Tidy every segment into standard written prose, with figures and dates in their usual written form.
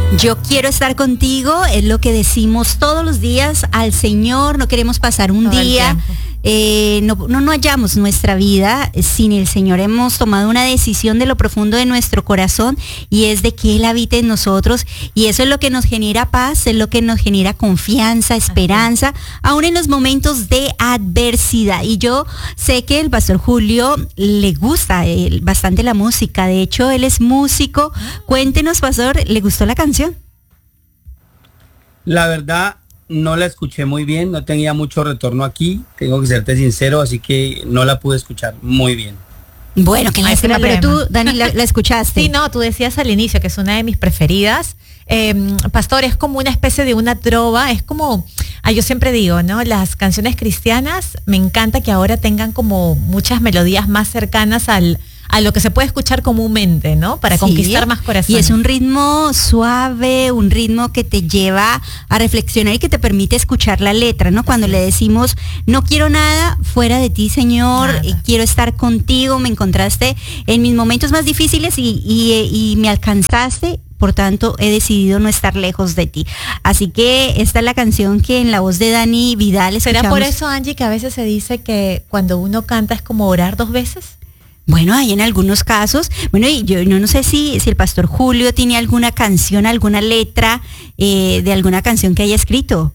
Yo quiero estar contigo, es lo que decimos todos los días al Señor. No queremos pasar un día, no hallamos nuestra vida sin el Señor. Hemos tomado una decisión de lo profundo de nuestro corazón y es de que Él habite en nosotros, y eso es lo que nos genera paz, es lo que nos genera confianza, esperanza, aún en los momentos de adversidad. Y yo sé que el pastor Julio le gusta bastante la música. De hecho, él es músico. Cuéntenos, pastor, ¿le gustó la canción? La verdad, no la escuché muy bien, no tenía mucho retorno aquí, tengo que serte sincero, así que no la pude escuchar muy bien. Bueno, qué lástima, pero tú, Dani, la escuchaste. Sí, no, tú decías al inicio que es una de mis preferidas. Pastor, es como una especie de una trova, es como, yo siempre digo, ¿no? Las canciones cristianas, me encanta que ahora tengan como muchas melodías más cercanas a lo que se puede escuchar comúnmente, ¿no? Para conquistar más corazones. Y es un ritmo suave, un ritmo que te lleva a reflexionar y que te permite escuchar la letra, ¿no? Cuando le decimos, no quiero nada fuera de ti, Señor, quiero estar contigo, me encontraste en mis momentos más difíciles y me alcanzaste. Por tanto, he decidido no estar lejos de ti. Así que esta es la canción que en la voz de Dani Vidal escuchamos. ¿Será por eso, Angie, que a veces se dice que cuando uno canta es como orar 2 veces? Bueno, hay en algunos casos. Bueno, y yo no sé si el pastor Julio tiene alguna canción, alguna letra de alguna canción que haya escrito.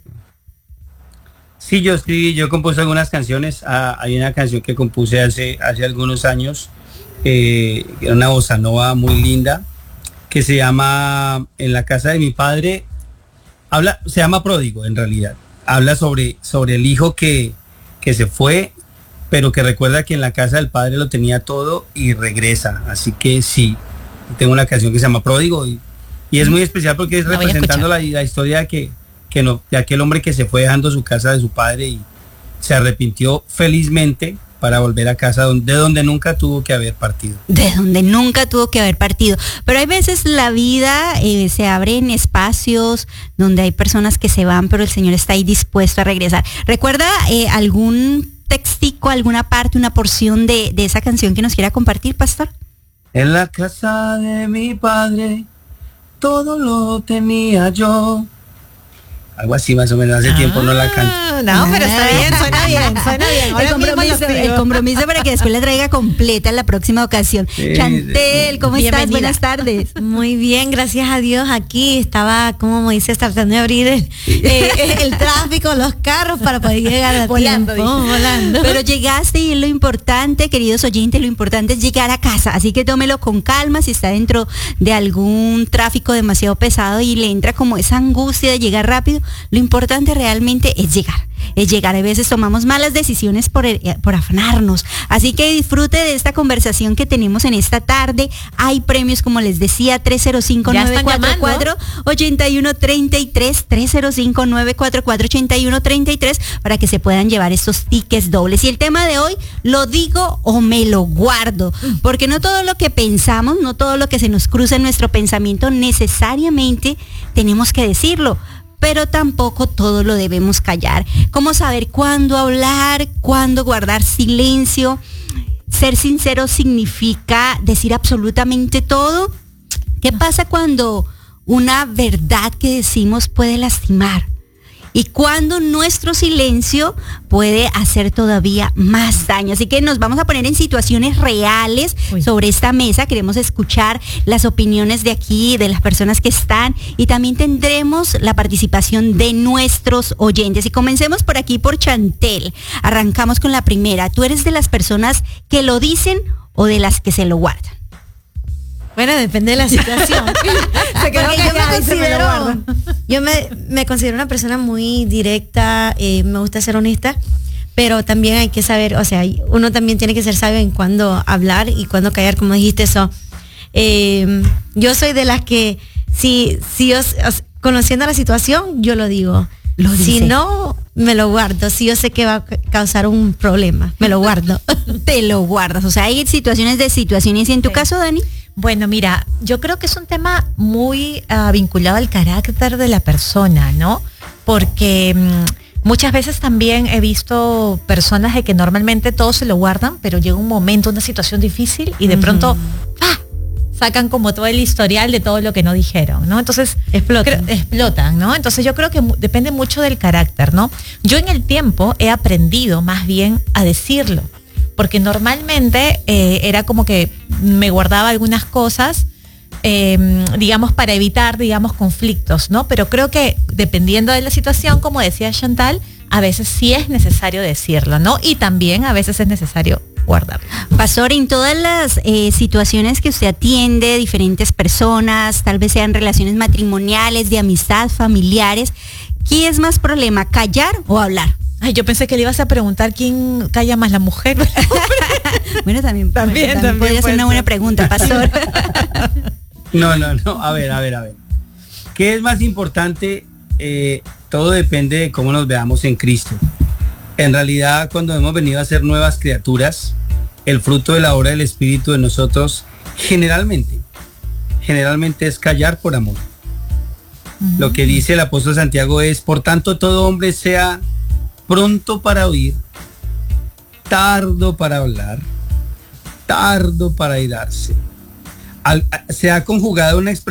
Sí, yo compuse algunas canciones. Hay una canción que compuse hace algunos años, era una bossa nova muy linda, que se llama En la casa de mi padre. Se llama Pródigo, en realidad. Habla sobre el hijo que se fue, pero que recuerda que en la casa del padre lo tenía todo y regresa. Así que sí, tengo una canción que se llama Pródigo y es muy especial porque es representando la historia de aquel hombre que se fue dejando su casa de su padre y se arrepintió felizmente para volver a casa de donde nunca tuvo que haber partido. De donde nunca tuvo que haber partido. Pero hay veces la vida se abre en espacios donde hay personas que se van, pero el Señor está ahí dispuesto a regresar. ¿Recuerda algún textico, alguna parte, una porción de esa canción que nos quiera compartir, pastor? En la casa de mi padre todo lo tenía yo. Algo así más o menos, hace tiempo no la canto. No, pero está bien, suena bien. El compromiso para que después la traiga completa en la próxima ocasión. Sí, Chantel, ¿cómo estás? Buenas tardes. Muy bien, gracias a Dios. Aquí estaba, como me dice, tratando de abrir el tráfico, los carros para poder llegar a volando. Pero llegaste y es lo importante, queridos oyentes, lo importante es llegar a casa. Así que tómelo con calma si está dentro de algún tráfico demasiado pesado y le entra como esa angustia de llegar rápido. Lo importante realmente es llegar. A veces tomamos malas decisiones por afanarnos. Así que disfrute de esta conversación que tenemos en esta tarde. Hay premios, como les decía, 305-944-8133, 305-944-8133, para que se puedan llevar estos tickets dobles. Y el tema de hoy, ¿lo digo o me lo guardo? Porque no todo lo que pensamos, no todo lo que se nos cruza en nuestro pensamiento necesariamente tenemos que decirlo, pero tampoco todo lo debemos callar. ¿Cómo saber cuándo hablar, cuándo guardar silencio? Ser sincero significa decir absolutamente todo. ¿Qué pasa cuando una verdad que decimos puede lastimar? Y cuando nuestro silencio puede hacer todavía más daño. Así que nos vamos a poner en situaciones reales sobre esta mesa. Queremos escuchar las opiniones de aquí, de las personas que están, y también tendremos la participación de nuestros oyentes. Y comencemos por aquí, por Chantel. Arrancamos con la primera. ¿Tú eres de las personas que lo dicen o de las que se lo guardan? Bueno, depende de la situación. Yo me considero una persona muy directa, me gusta ser honesta, pero también hay que saber, o sea, uno también tiene que ser sabio en cuándo hablar y cuándo callar, como dijiste eso. Yo soy de las que, si yo, conociendo la situación, yo lo digo. Si no, me lo guardo. Si yo sé que va a causar un problema, me lo guardo. Te lo guardas. O sea, hay situaciones de situaciones. ¿Y en tu caso, Dani? Bueno, mira, yo creo que es un tema muy vinculado al carácter de la persona, ¿no? Porque muchas veces también he visto personas de que normalmente todos se lo guardan, pero llega un momento, una situación difícil y de pronto sacan como todo el historial de todo lo que no dijeron, ¿no? Entonces explotan, ¿no? Entonces yo creo que depende mucho del carácter, ¿no? Yo en el tiempo he aprendido más bien a decirlo, porque normalmente era como que me guardaba algunas cosas, digamos, para evitar, digamos, conflictos, ¿no? Pero creo que dependiendo de la situación, como decía Chantal, a veces sí es necesario decirlo, ¿no? Y también a veces es necesario guardarlo. Pastor, en todas las situaciones que usted atiende, diferentes personas, tal vez sean relaciones matrimoniales, de amistad, familiares, ¿qué es más problema, callar o hablar? Ay, yo pensé que le ibas a preguntar quién calla más, la mujer. Bueno, también podría ser una buena pregunta, pastor. No. A ver. ¿Qué es más importante? Todo depende de cómo nos veamos en Cristo. En realidad, cuando hemos venido a ser nuevas criaturas, el fruto de la obra del Espíritu de nosotros generalmente es callar por amor. Lo que dice el apóstol Santiago es: por tanto, todo hombre sea pronto para oír, tardo para hablar, tardo para irarse. Se ha conjugado una expresión